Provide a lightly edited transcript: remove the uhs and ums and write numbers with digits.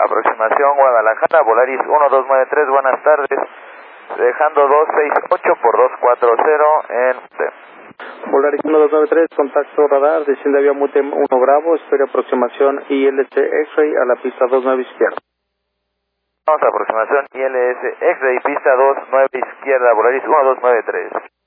aproximación Guadalajara, Volaris 1293, buenas tardes, dejando 268 por 240 en Volaris 1293, contacto radar, desciende avión Mutem 1 Bravo, espera aproximación ILS X-Ray a la pista 29 izquierda. Vamos a aproximación ILS X-Ray, pista 29 izquierda, Volaris 1293.